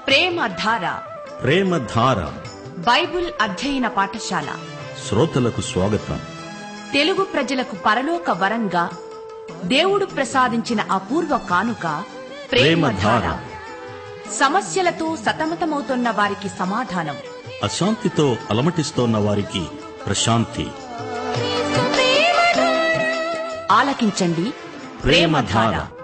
ప్రేమధార ప్రేమధార Bible అధ్యయన పాఠశాల శ్రోతలకు స్వాగతం. తెలుగు ప్రజలకు పరలోక వరంగా దేవుడు ప్రసాదించిన అపూర్వ కానుక ప్రేమధార. సమస్యలతో సతమతమవుతున్న వారికి సమాధానం, అశాంతితో అలమటిస్తోన్న వారికి ప్రశాంతి. ఆలకించండి ప్రేమధార.